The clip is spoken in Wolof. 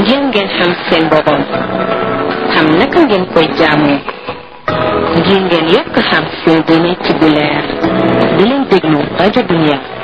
ngir ngeen xam seen borom xam naka ngeen koy jaamoo ngir ngeen yokk xam seen diine ci bu leer di leen déglu rajo Dunya